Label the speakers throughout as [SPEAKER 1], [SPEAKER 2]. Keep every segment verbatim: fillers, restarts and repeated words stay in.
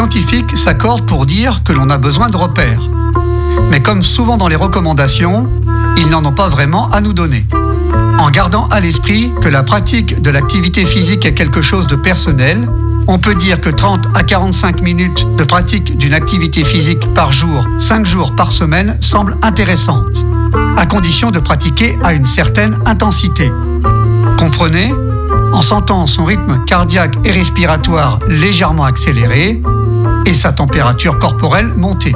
[SPEAKER 1] scientifiques s'accordent pour dire que l'on a besoin de repères. Mais comme souvent dans les recommandations, ils n'en ont pas vraiment à nous donner. En gardant à l'esprit que la pratique de l'activité physique est quelque chose de personnel, on peut dire que trente à quarante-cinq minutes de pratique d'une activité physique par jour, cinq jours par semaine, semble intéressante, à condition de pratiquer à une certaine intensité. Comprenez, en sentant son rythme cardiaque et respiratoire légèrement accéléré et sa température corporelle monter.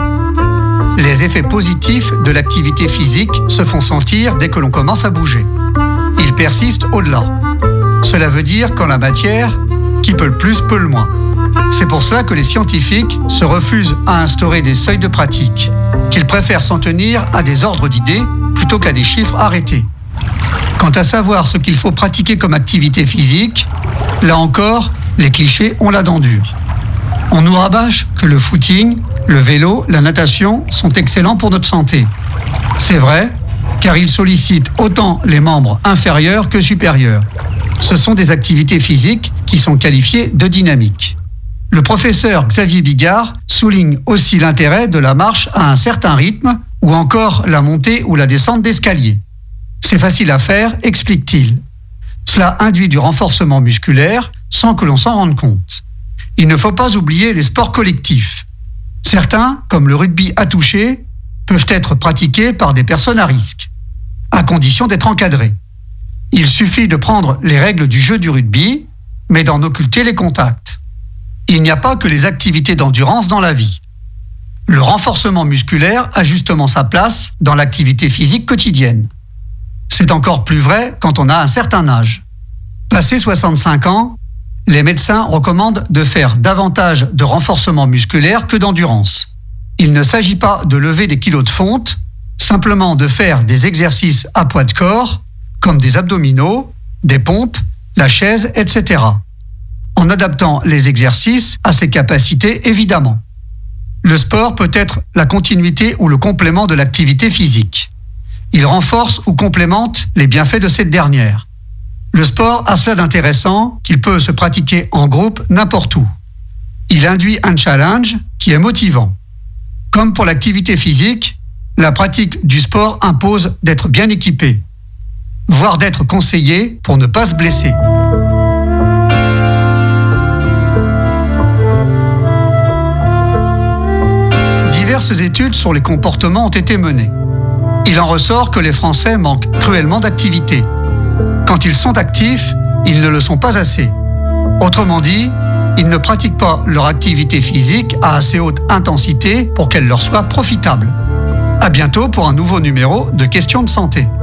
[SPEAKER 1] Les effets positifs de l'activité physique se font sentir dès que l'on commence à bouger. Ils persistent au-delà. Cela veut dire qu'en la matière, qui peut le plus peut le moins. C'est pour cela que les scientifiques se refusent à instaurer des seuils de pratique, qu'ils préfèrent s'en tenir à des ordres d'idées plutôt qu'à des chiffres arrêtés. Quant à savoir ce qu'il faut pratiquer comme activité physique, là encore, les clichés ont la dent dure. On nous rabâche que le footing, le vélo, la natation sont excellents pour notre santé. C'est vrai, car ils sollicitent autant les membres inférieurs que supérieurs. Ce sont des activités physiques qui sont qualifiées de dynamiques. Le professeur Xavier Bigard souligne aussi l'intérêt de la marche à un certain rythme ou encore la montée ou la descente d'escalier. C'est facile à faire, explique-t-il. Cela induit du renforcement musculaire sans que l'on s'en rende compte. Il ne faut pas oublier les sports collectifs. Certains, comme le rugby à toucher, peuvent être pratiqués par des personnes à risque, à condition d'être encadrés. Il suffit de prendre les règles du jeu du rugby, mais d'en occulter les contacts. Il n'y a pas que les activités d'endurance dans la vie. Le renforcement musculaire a justement sa place dans l'activité physique quotidienne. C'est encore plus vrai quand on a un certain âge. Passé soixante-cinq ans, les médecins recommandent de faire davantage de renforcement musculaire que d'endurance. Il ne s'agit pas de lever des kilos de fonte, simplement de faire des exercices à poids de corps, comme des abdominaux, des pompes, la chaise, et cetera. En adaptant les exercices à ses capacités, évidemment. Le sport peut être la continuité ou le complément de l'activité physique. Il renforce ou complémente les bienfaits de cette dernière. Le sport a cela d'intéressant qu'il peut se pratiquer en groupe n'importe où. Il induit un challenge qui est motivant. Comme pour l'activité physique, la pratique du sport impose d'être bien équipé, voire d'être conseillé pour ne pas se blesser. Diverses études sur les comportements ont été menées. Il en ressort que les Français manquent cruellement d'activité. Quand ils sont actifs, ils ne le sont pas assez. Autrement dit, ils ne pratiquent pas leur activité physique à assez haute intensité pour qu'elle leur soit profitable. À bientôt pour un nouveau numéro de Questions de santé.